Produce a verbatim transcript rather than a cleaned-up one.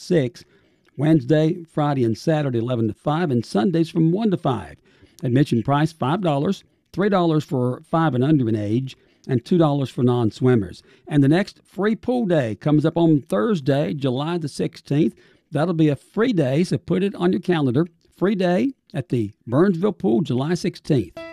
six. Wednesday, Friday, and Saturday, eleven to five, and Sundays from one to five. Admission price, five dollars, three dollars for five and under in age, and two dollars for non-swimmers. And the next free pool day comes up on Thursday, July the sixteenth. That'll be a free day, so put it on your calendar. Free day at the Burnsville Pool, July sixteenth.